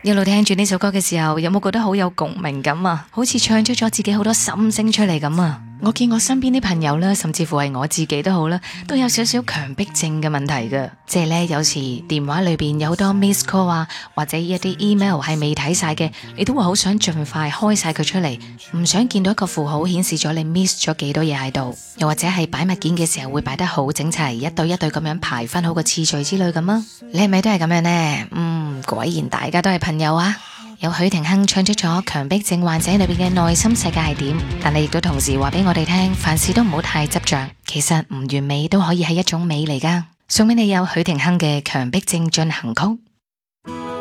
一路聽住呢首歌嘅時候，有冇覺得好有共鳴感啊？好似唱出咗自己好多心聲出嚟咁啊！我見我身邊啲朋友啦，甚至乎係我自己都好啦，都有少少強迫症嘅問題㗎。即係咧，有時電話裏邊有好多 miss call 啊，或者一啲 email 係未睇晒嘅，你都會好想盡快開晒佢出嚟，唔想見到一個符號顯示咗你 miss 咗幾多嘢喺度，又或者係擺物件嘅時候會擺得好整齊，一對一對咁樣排分好個次序之類咁啊？你係咪都係咁樣呢？果然大家都係朋友啊！有許廷鏗唱出咗強迫症患者裏邊嘅內心世界係點，但係亦都同時話俾我哋聽，凡事都唔好太執着，其實唔完美都可以係一種美嚟噶。送俾你有許廷鏗嘅強迫症進行曲。